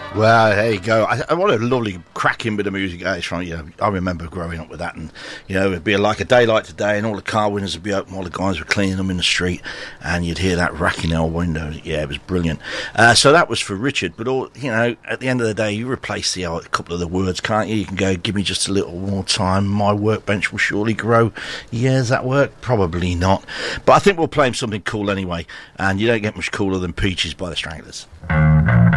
Well, there you go. What a lovely, cracking bit of music that is from. I remember growing up with that, and it'd be like a day like today, and all the car windows would be open while the guys were cleaning them in the street, and you'd hear that racking out windows. Yeah, it was brilliant. So that was for Richard. But at the end of the day, you replace a couple of the words, can't you? You can go, "Give me just a little more time. My workbench will surely grow." Yeah, does that work? Probably not. But I think we'll play him something cool anyway, and you don't get much cooler than Peaches by the Stranglers.